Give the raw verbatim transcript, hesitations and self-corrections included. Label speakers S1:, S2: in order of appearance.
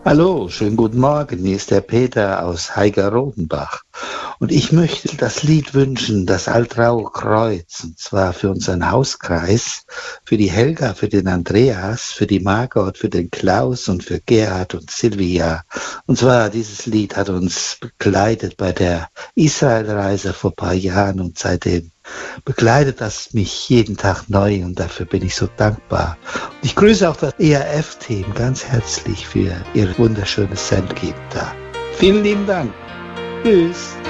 S1: Hallo, schönen guten Morgen. Hier ist der Peter aus Heiger-Rodenbach. Und ich möchte das Lied wünschen, das Altraue Kreuz, und zwar für unseren Hauskreis, für die Helga, für den Andreas, für die Margot, für den Klaus und für Gerhard und Silvia. Und zwar, dieses Lied hat uns begleitet bei der Israelreise vor ein paar Jahren und seitdem begleitet das mich jeden Tag neu und dafür bin ich so dankbar. Und ich grüße auch das E R F-Team ganz herzlich für ihr wunderschönes Sendgeben da. Vielen lieben Dank. Tschüss.